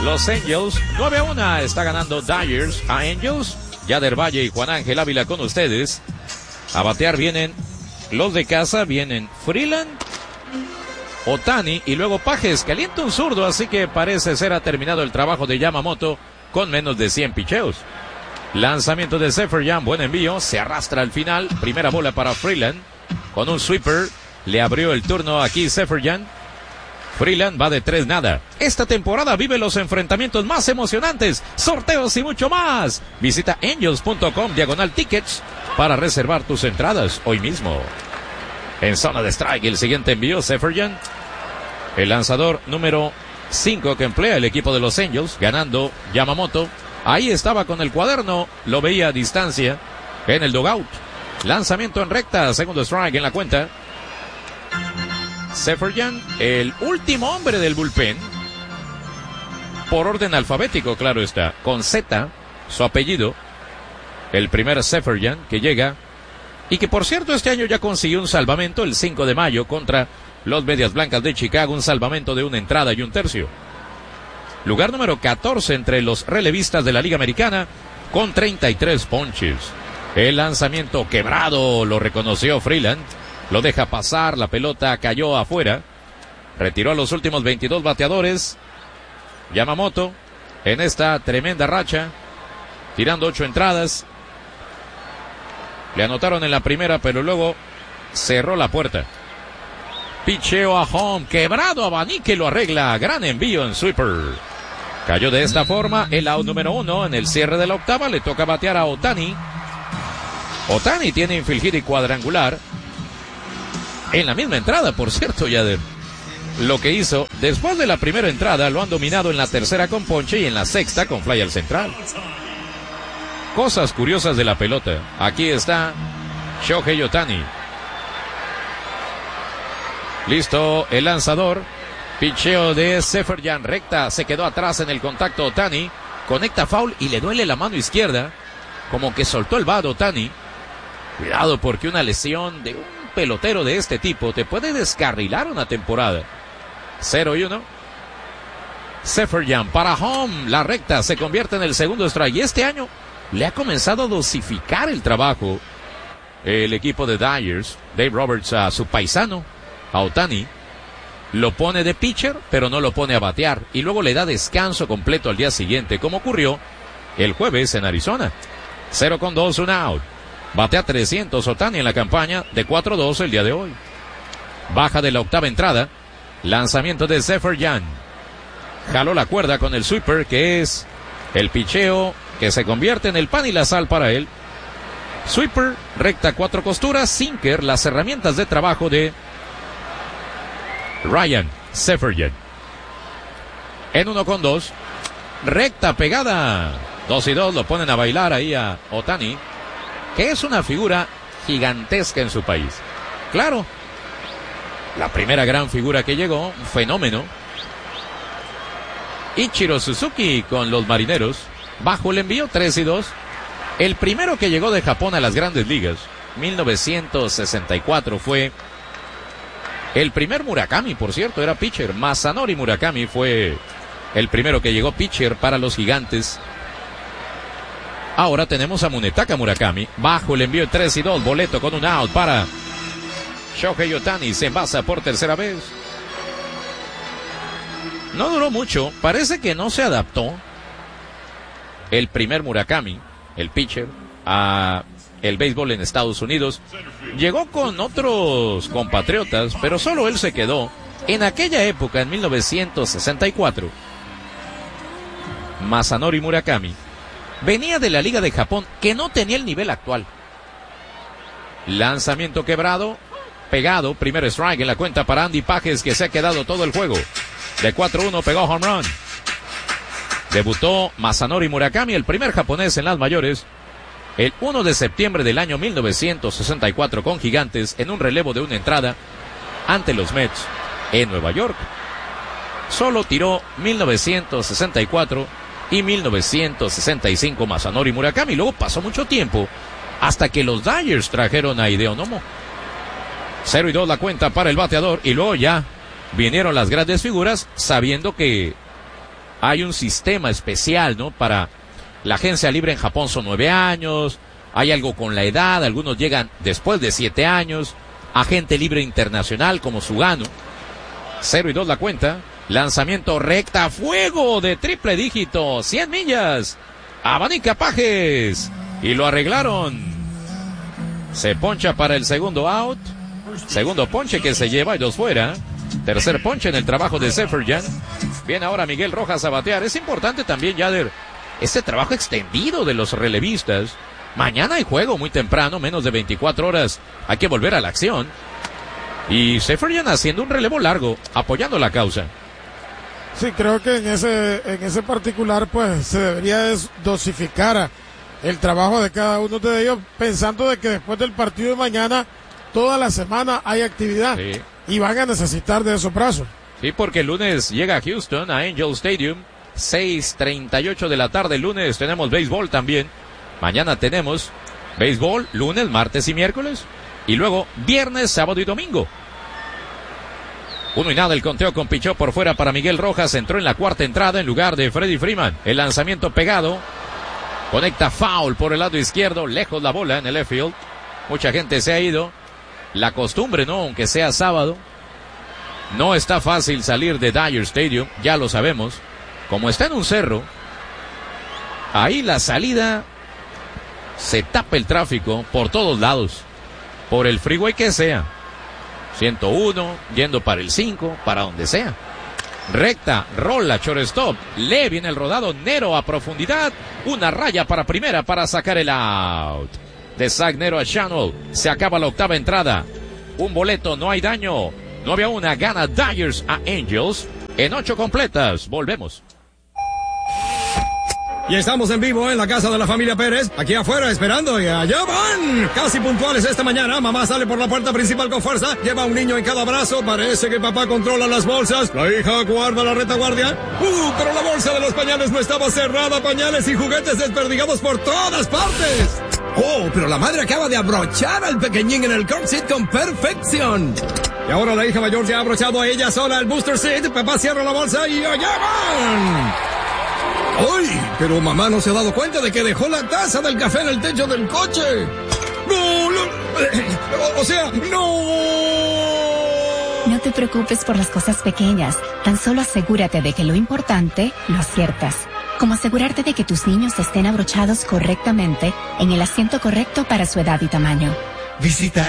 Los Angels, 9-1, está ganando Dyers a Angels. Yader Valle y Juan Ángel Ávila con ustedes. A batear vienen los de casa, vienen Freeland, Ohtani y luego Pages. Calienta un zurdo, así que parece ser ha terminado el trabajo de Yamamoto con menos de 100 picheos. Lanzamiento de Seferian, buen envío, se arrastra al final. Primera bola para Freeland con un sweeper. Le abrió el turno aquí Seferian. Freeland va de 3-0. Esta temporada vive los enfrentamientos más emocionantes, sorteos y mucho más. Visita angels.com/tickets para reservar tus entradas hoy mismo. En zona de strike, el siguiente envío, Seferian. El lanzador número 5 que emplea el equipo de los Angels, ganando Yamamoto. Ahí estaba con el cuaderno, lo veía a distancia en el dugout. Lanzamiento en recta, segundo strike en la cuenta. Seferian, el último hombre del bullpen, por orden alfabético, claro está, con Z, su apellido, el primer Seferian que llega, y que por cierto este año ya consiguió un salvamento el 5 de mayo contra los Medias Blancas de Chicago, un salvamento de 1 entrada y 1 tercio. Lugar número 14 entre los relevistas de la Liga Americana, con 33 ponches. El lanzamiento quebrado, lo reconoció Freeland. Lo deja pasar, la pelota cayó afuera. Retiró a los últimos 22 bateadores. Yamamoto en esta tremenda racha, tirando 8 entradas. Le anotaron en la primera, pero luego cerró la puerta. Picheo a home, quebrado, abanique lo arregla. Gran envío en sweeper. Cayó de esta forma el out número 1 en el cierre de la octava. Le toca batear a Ohtani. Ohtani tiene infield hit y cuadrangular. En la misma entrada, por cierto, Yader. Lo que hizo, después de la primera entrada, lo han dominado en la tercera con ponche y en la sexta con fly al central. Cosas curiosas de la pelota. Aquí está Shohei Ohtani. Listo el lanzador. Picheo de Seferian, recta, se quedó atrás en el contacto Ohtani. Conecta foul y le duele la mano izquierda. Como que soltó el bat Ohtani. Cuidado porque una lesión de un pelotero de este tipo te puede descarrilar una temporada. 0-1. Seferian para home. La recta se convierte en el segundo strike. Y este año le ha comenzado a dosificar el trabajo el equipo de Dyers. Dave Roberts a su paisano, a Ohtani. Lo pone de pitcher, pero no lo pone a batear. Y luego le da descanso completo al día siguiente, como ocurrió el jueves en Arizona. 0-2, un out. Batea 300 Ohtani en la campaña de 4-2 el día de hoy. Baja de la octava entrada. Lanzamiento de Seferian. Jaló la cuerda con el sweeper, que es el picheo que se convierte en el pan y la sal para él. Sweeper, recta 4 costuras, sinker, las herramientas de trabajo de Ryan Seferian. En 1-2. Recta pegada. 2-2, lo ponen a bailar ahí a Ohtani, que es una figura gigantesca en su país. Claro, la primera gran figura que llegó, un fenómeno. Ichiro Suzuki con los Marineros, bajo el envío 3-2. El primero que llegó de Japón a las grandes ligas, 1964 fue el primer Murakami, por cierto, era pitcher. Masanori Murakami fue el primero que llegó pitcher para los Gigantes. Ahora tenemos a Munetaka Murakami. Bajo el envío 3-2. Boleto con un out para Shohei Ohtani. Se envasa por tercera vez. No duró mucho. Parece que no se adaptó el primer Murakami, el pitcher, a el béisbol en Estados Unidos. Llegó con otros compatriotas, pero solo él se quedó. En aquella época, en 1964, Masanori Murakami venía de la Liga de Japón, que no tenía el nivel actual. Lanzamiento quebrado, pegado, primer strike en la cuenta para Andy Pages, que se ha quedado todo el juego. De 4-1 pegó home run. Debutó Masanori Murakami, el primer japonés en las mayores, el 1 de septiembre del año 1964 con Gigantes, en un relevo de 1 entrada ante los Mets en Nueva York. Solo tiró 1964 y 1965 Masanori Murakami. Luego pasó mucho tiempo hasta que los Dyers trajeron a Hideo Nomo. 0-2 la cuenta para el bateador, y luego ya vinieron las grandes figuras, sabiendo que hay un sistema especial, ¿no? Para la agencia libre en Japón son 9 años, hay algo con la edad, algunos llegan después de 7 años, agente libre internacional como Sugano. 0-2 la cuenta, lanzamiento recta, fuego de triple dígito, 100 millas, abanica Pajes, y lo arreglaron. Se poncha para el segundo out, segundo ponche que se lleva y 2 fuera. Tercer ponche en el trabajo de Seferian. Viene ahora Miguel Rojas a batear. Es importante también, Yader, este trabajo extendido de los relevistas. Mañana hay juego muy temprano, menos de 24 horas. Hay que volver a la acción. Y Seferian haciendo un relevo largo, apoyando la causa. Sí, creo que en ese particular, pues, se debería dosificar el trabajo de cada uno de ellos, pensando de que después del partido de mañana, toda la semana hay actividad. Sí. Y van a necesitar de esos brazos. Sí, porque el lunes llega a Houston, a Angel Stadium, 6:38 de la tarde. El lunes tenemos béisbol también. Mañana tenemos béisbol, lunes, martes y miércoles. Y luego viernes, sábado y domingo. 1-0 el conteo con pichó por fuera para Miguel Rojas. Entró en la cuarta entrada en lugar de Freddie Freeman. El lanzamiento pegado. Conecta foul por el lado izquierdo. Lejos la bola en el left field. Mucha gente se ha ido. La costumbre, ¿no? Aunque sea sábado. No está fácil salir de Dodger Stadium. Ya lo sabemos. Como está en un cerro. Ahí la salida. Se tapa el tráfico por todos lados. Por el freeway que sea. 101, yendo para el 5, para donde sea. Recta, rola, shortstop. Le viene el rodado, Nero a profundidad. Una raya para primera para sacar el out. De Zach Nero a Channel. Se acaba la octava entrada. Un boleto, no hay daño. 9-1, gana Dodgers a Angels. En 8 completas, volvemos. Y estamos en vivo en la casa de la familia Pérez, aquí afuera esperando y allá van. Casi puntuales esta mañana, mamá sale por la puerta principal con fuerza, lleva un niño en cada brazo, parece que papá controla las bolsas, la hija guarda la retaguardia. Pero la bolsa de los pañales no estaba cerrada, pañales y juguetes desperdigados por todas partes. Oh, pero la madre acaba de abrochar al pequeñín en el car seat con perfección. Y ahora la hija mayor se ha abrochado a ella sola el booster seat, papá cierra la bolsa y allá van. ¡Ay! Pero mamá no se ha dado cuenta de que dejó la taza del café en el techo del coche. ¡No! ¡No! No te preocupes por las cosas pequeñas. Tan solo asegúrate de que lo importante lo aciertas. Como asegurarte de que tus niños estén abrochados correctamente en el asiento correcto para su edad y tamaño. Visita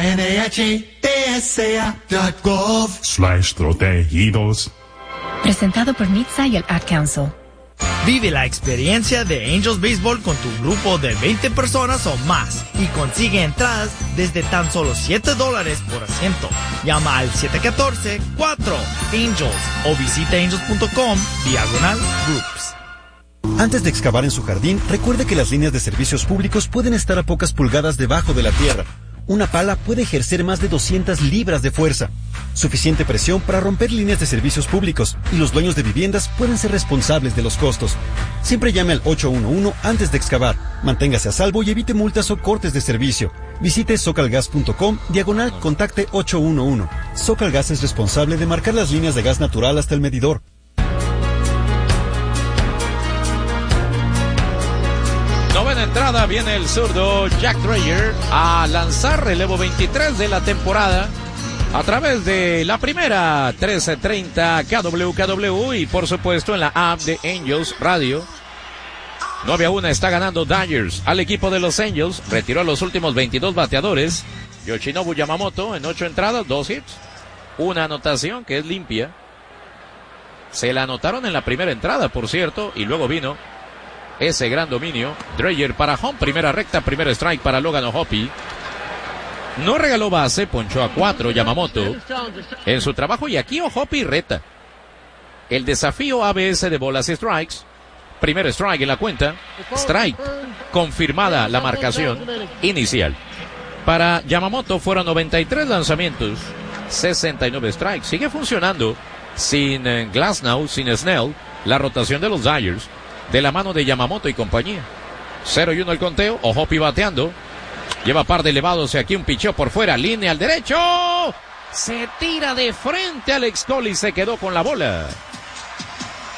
NHTSA.gov/protegidos. Presentado por NHTSA y el Ad Council. Vive la experiencia de Angels Baseball con tu grupo de 20 personas o más y consigue entradas desde tan solo $7 por asiento. Llama al 714-4-ANGELS o visita angels.com/groups. Antes de excavar en su jardín, recuerde que las líneas de servicios públicos pueden estar a pocas pulgadas debajo de la tierra. Una pala puede ejercer más de 200 libras de fuerza. Suficiente presión para romper líneas de servicios públicos y los dueños de viviendas pueden ser responsables de los costos. Siempre llame al 811 antes de excavar. Manténgase a salvo y evite multas o cortes de servicio. Visite socalgas.com/contacte 811. Socalgas es responsable de marcar las líneas de gas natural hasta el medidor. Novena entrada, viene el zurdo Jack Dreyer a lanzar relevo 23 de la temporada a través de la primera 1330 KWKW y por supuesto en la app de Angels Radio. 9-1 está ganando Dodgers al equipo de los Angels. Retiró a los últimos 22 bateadores. Yoshinobu Yamamoto en 8 entradas, 2 hits, una anotación que es limpia. Se la anotaron en la primera entrada, por cierto, y luego vino ese gran dominio. Dreyer para home, primera recta, primer strike para Logan O'Hoppe. No regaló base, ponchó a 4 Yamamoto en su trabajo y aquí O'Hoppe reta. El desafío ABS de bolas y strikes. Primer strike en la cuenta. Strike. Confirmada la marcación inicial. Para Yamamoto fueron 93 lanzamientos, 69 strikes. Sigue funcionando sin Glasnow, sin Snell, la rotación de los Dodgers, de la mano de Yamamoto y compañía. 0-1 el conteo, O'Hoppe bateando. Lleva par de elevados y aquí un picheo por fuera, línea al derecho. Se tira de frente Alex Cole y se quedó con la bola.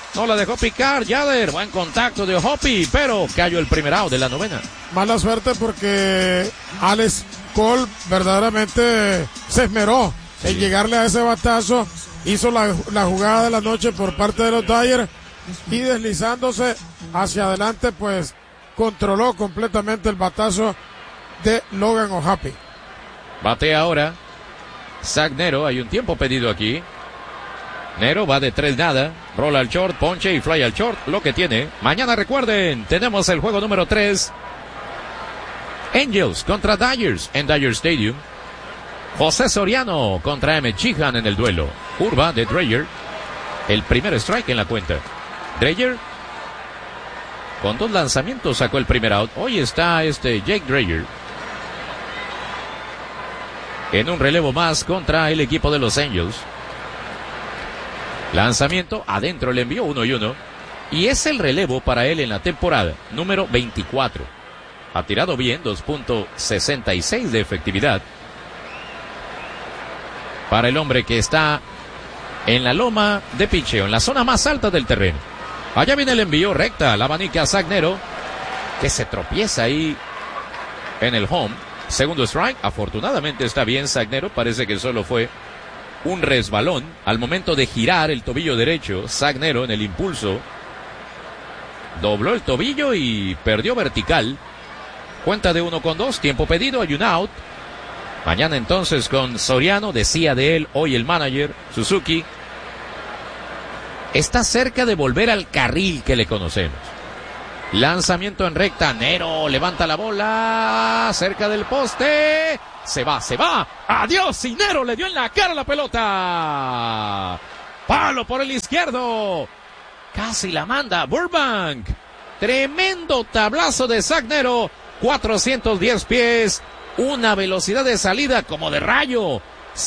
No la dejó picar Yader. Buen contacto de Hoppy, pero cayó el primer out de la novena. Mala suerte porque Alex Cole verdaderamente se esmeró en llegarle a ese batazo. Hizo la jugada de la noche por parte de los Dodgers y deslizándose hacia adelante, pues controló completamente el batazo de Logan O'Happy. Batea ahora Zach Nero. Hay un tiempo pedido aquí. Nero va de 3-0, rola al short, ponche y fly al short, lo que tiene. Mañana recuerden, tenemos el juego número 3. Angels contra Dodgers en Dodger Stadium. José Soriano contra Emmett Sheehan en el duelo. Curva de Dreyer. El primer strike en la cuenta. Dreyer con 2 lanzamientos sacó el primer out. Hoy está Jake Dreyer en un relevo más contra el equipo de los Angels. Lanzamiento, adentro le envió 1-1. Y es el relevo para él en la temporada número 24. Ha tirado bien, 2.66 de efectividad. Para el hombre que está en la loma de picheo, en la zona más alta del terreno. Allá viene el envío, recta, la abanica Zach Nero, que se tropieza ahí en el home. Segundo strike, afortunadamente está bien Zach Nero, parece que solo fue un resbalón al momento de girar el tobillo derecho. Zach Nero en el impulso dobló el tobillo y perdió vertical. Cuenta de 1-2, tiempo pedido, hay un out. Mañana entonces con Soriano, decía de él hoy el manager Suzuki, está cerca de volver al carril que le conocemos. Lanzamiento en recta, Nero levanta la bola, cerca del poste, se va, adiós, y Nero le dio en la cara la pelota. Palo por el izquierdo, casi la manda Burbank. Tremendo tablazo de Zach Nero, 410 pies, una velocidad de salida como de rayo,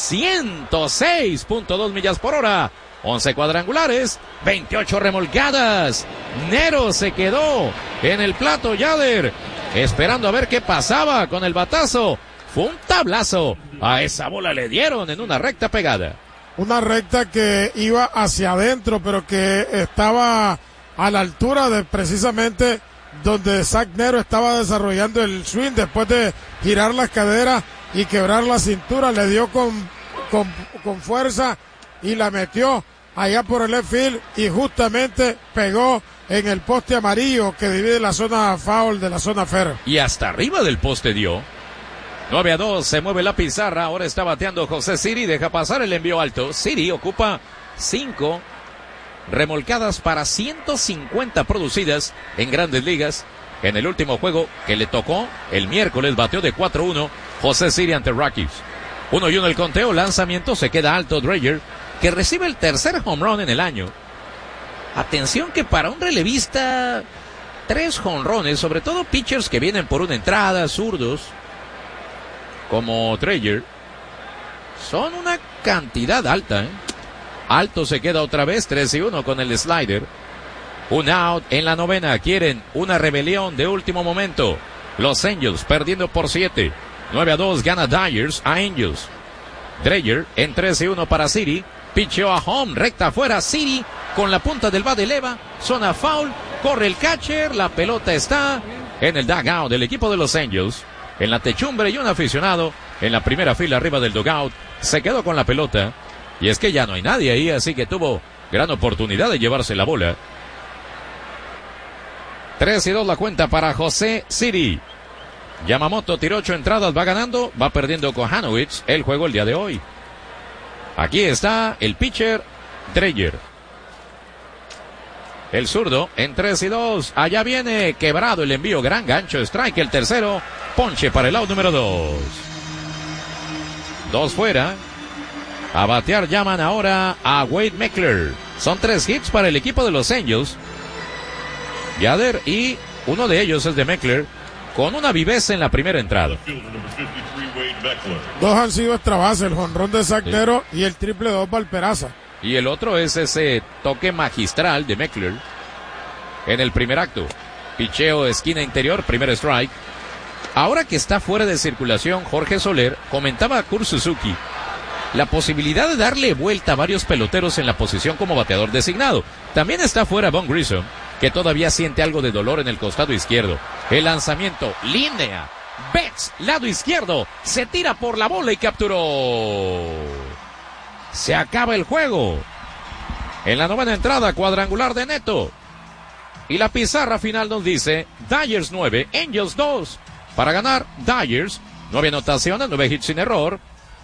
106.2 millas por hora. 11 cuadrangulares, 28 remolcadas. Nero se quedó en el plato Yader, esperando a ver qué pasaba con el batazo. Fue un tablazo. A esa bola le dieron en una recta pegada. Una recta que iba hacia adentro, pero que estaba a la altura de precisamente donde Zach Nero estaba desarrollando el swing después de girar las caderas y quebrar la cintura. Le dio con fuerza y la metió allá por el left field y justamente pegó en el poste amarillo que divide la zona foul de la zona fair. Y hasta arriba del poste dio. 9-2, se mueve la pizarra, ahora está bateando José Siri, deja pasar el envío alto. Siri ocupa 5 remolcadas para 150 producidas en Grandes Ligas. En el último juego que le tocó el miércoles bateó de 4-1 José Siri ante Rockies. 1-1 el conteo, lanzamiento, se queda alto Dreyer, que recibe el tercer home run en el año. Atención que para un relevista, 3 jonrones, sobre todo pitchers que vienen por una entrada, zurdos, como Dreyer, son una cantidad alta, Alto se queda otra vez, 3-1 con el slider. Un out en la novena, quieren una rebelión de último momento. Los Angels perdiendo por 7. 9-2 gana Dodgers a Angels. Dreyer en 3-1 para Siri. Picheó a home, recta afuera. Siri con la punta del bat eleva. Zona foul. Corre el catcher. La pelota está en el dugout del equipo de los Angels. En la techumbre y un aficionado en la primera fila arriba del dugout. Se quedó con la pelota. Y es que ya no hay nadie ahí, así que tuvo gran oportunidad de llevarse la bola. 3-2 la cuenta para José Siri. Yamamoto tiró 8 entradas, va ganando, va perdiendo con Hanowitz el juego el día de hoy. Aquí está el pitcher Dreyer. El zurdo en 3-2. Allá viene quebrado el envío, gran gancho, strike el tercero. Ponche para el out número 2. 2 fuera. A batear llaman ahora a Wade Meckler. Son 3 hits para el equipo de los Angels. Yader y uno de ellos es de Meckler, con una viveza en la primera entrada. 2 han sido extra base, el jonrón de Zach Nero y el triple 2 Valperaza. Y el otro es ese toque magistral de Meckler en el primer acto. Picheo esquina interior, primer strike. Ahora que está fuera de circulación Jorge Soler, comentaba a Kurt Suzuki la posibilidad de darle vuelta a varios peloteros en la posición como bateador designado. También está fuera Von Grissom, que todavía siente algo de dolor en el costado izquierdo. El lanzamiento, línea, Betts, lado izquierdo, se tira por la bola y capturó. Se acaba el juego. En la novena entrada, cuadrangular de Neto. Y la pizarra final nos dice, Dodgers 9, Angels 2. Para ganar, Dodgers, 9 anotaciones, 9 hits sin error.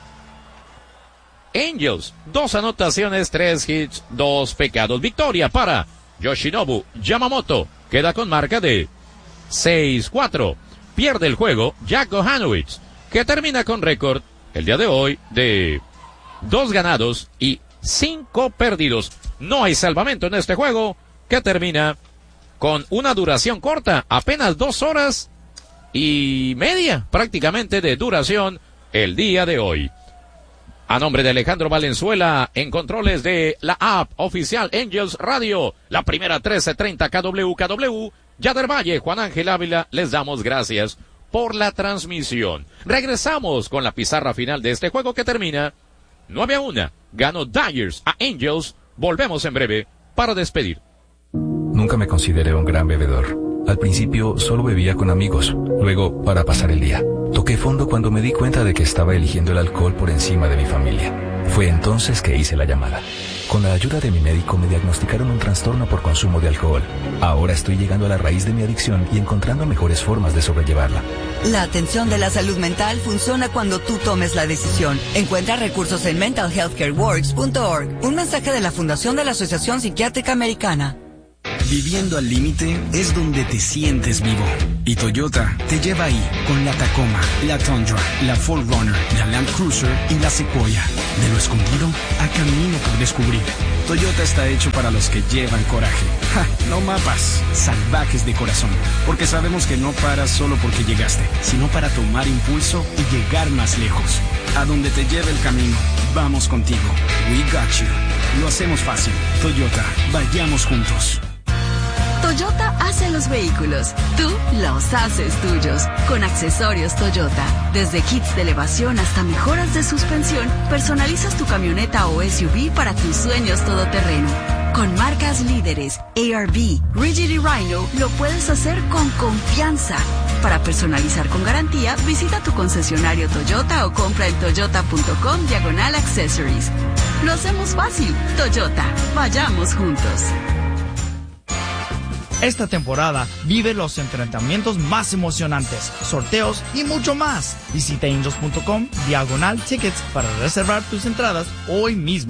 Angels, 2 anotaciones, 3 hits, 2 pecados. Victoria para Yoshinobu Yamamoto. Queda con marca de 6-4. Pierde el juego Jack Johanowitz, que termina con récord el día de hoy de 2 ganados y 5 perdidos. No hay salvamento en este juego, que termina con una duración corta, apenas 2 horas y media prácticamente de duración el día de hoy. A nombre de Alejandro Valenzuela, en controles de la app oficial Angels Radio, la primera 1330 KWKW, Yader Valle, Juan Ángel Ávila, les damos gracias por la transmisión. Regresamos con la pizarra final de este juego que termina 9-1. Ganó Dodgers a Angels. Volvemos en breve para despedir. Nunca me consideré un gran bebedor. Al principio solo bebía con amigos, luego para pasar el día. Toqué fondo cuando me di cuenta de que estaba eligiendo el alcohol por encima de mi familia. Fue entonces que hice la llamada. Con la ayuda de mi médico me diagnosticaron un trastorno por consumo de alcohol. Ahora estoy llegando a la raíz de mi adicción y encontrando mejores formas de sobrellevarla. La atención de la salud mental funciona cuando tú tomes la decisión. Encuentra recursos en mentalhealthcareworks.org. Un mensaje de la Fundación de la Asociación Psiquiátrica Americana. Viviendo al límite es donde te sientes vivo. Y Toyota te lleva ahí con la Tacoma, la Tundra, la 4Runner, la Land Cruiser y la Sequoia. De lo escondido a camino por descubrir. Toyota está hecho para los que llevan coraje. No mapas, salvajes de corazón. Porque sabemos que no paras solo porque llegaste, sino para tomar impulso y llegar más lejos. A donde te lleve el camino, vamos contigo. We got you. Lo hacemos fácil. Toyota, vayamos juntos. Toyota hace los vehículos, tú los haces tuyos. Con accesorios Toyota, desde kits de elevación hasta mejoras de suspensión, personalizas tu camioneta o SUV para tus sueños todoterreno. Con marcas líderes, ARB, Rigid y Rhino, lo puedes hacer con confianza. Para personalizar con garantía, visita tu concesionario Toyota o compra en toyota.com/accessories. Lo hacemos fácil. Toyota, vayamos juntos. Esta temporada vive los enfrentamientos más emocionantes, sorteos y mucho más. Visita angels.com/tickets para reservar tus entradas hoy mismo.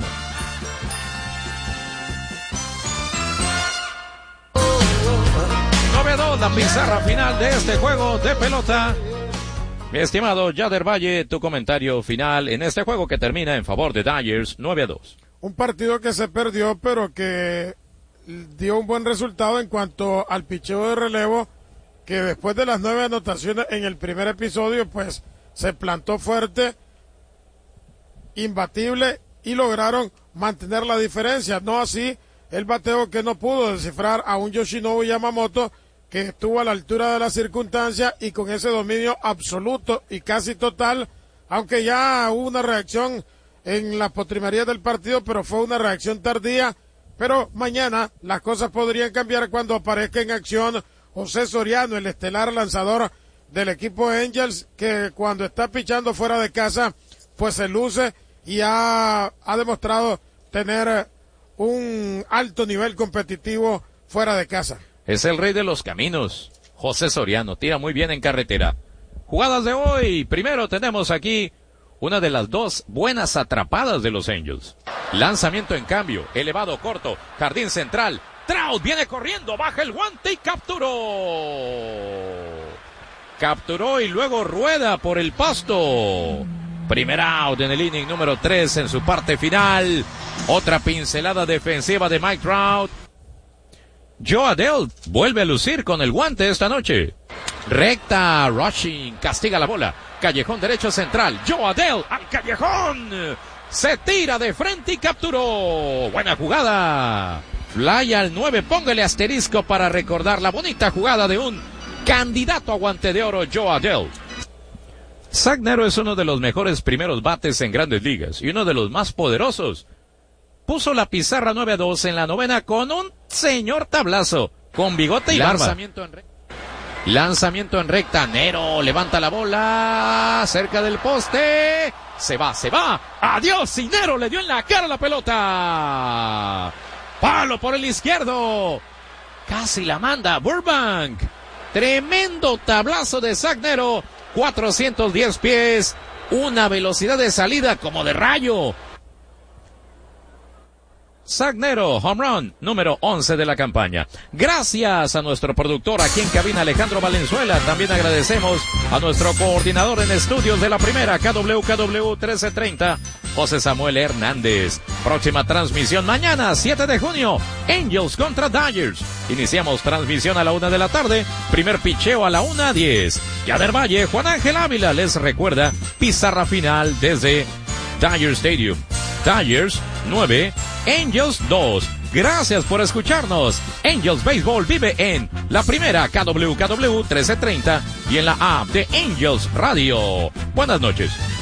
La pizarra final de este juego de pelota. Mi estimado Yader Valle, tu comentario final en este juego que termina en favor de Dodgers 9-2. Un partido que se perdió, pero que dio un buen resultado en cuanto al picheo de relevo, que después de las 9 anotaciones en el primer episodio, pues se plantó fuerte, imbatible, y lograron mantener la diferencia. No así el bateo, que no pudo descifrar a un Yoshinobu Yamamoto, que estuvo a la altura de las circunstancias y con ese dominio absoluto y casi total, aunque ya hubo una reacción en la postrimería del partido, pero fue una reacción tardía. Pero mañana las cosas podrían cambiar cuando aparezca en acción José Soriano, el estelar lanzador del equipo Angels, que cuando está pichando fuera de casa, pues se luce y ha demostrado tener un alto nivel competitivo fuera de casa. Es el rey de los caminos, José Soriano, tira muy bien en carretera. Jugadas de hoy, primero tenemos aquí una de las 2 buenas atrapadas de los Angels. Lanzamiento en cambio, elevado corto, jardín central. Trout viene corriendo, baja el guante y capturó. Capturó y luego rueda por el pasto. Primer out en el inning número 3 en su parte final. Otra pincelada defensiva de Mike Trout. Joe Adell vuelve a lucir con el guante esta noche. Recta, rushing, castiga la bola. Callejón derecho central. Joe Adell al callejón. Se tira de frente y capturó. Buena jugada. Fly al 9. Póngale asterisco para recordar la bonita jugada de un candidato a guante de oro, Joe Adell. Zach Nero es uno de los mejores primeros bates en Grandes Ligas y uno de los más poderosos. Puso la pizarra 9-2 en la novena con un señor tablazo, con bigote y barba. Lanzamiento en recta, Nero levanta la bola, cerca del poste, se va, adiós, y Nero le dio en la cara la pelota. Palo por el izquierdo, casi la manda Burbank. Tremendo tablazo de Zach Nero, 410 pies, una velocidad de salida como de rayo. Zach Nero, home run, número 11 de la campaña. Gracias a nuestro productor aquí en cabina, Alejandro Valenzuela. También agradecemos a nuestro coordinador en estudios de la primera, KWKW 1330, José Samuel Hernández. Próxima transmisión mañana, 7 de junio, Angels contra Dodgers. Iniciamos transmisión a la 1 de la tarde, primer picheo a la 1:10. Yader Valle, Juan Ángel Ávila les recuerda, pizarra final desde Dodger Stadium. Dodgers 9, Angels 2. Gracias por escucharnos. Angels Baseball vive en la primera, KWKW 1330 y en la app de Angels Radio. Buenas noches.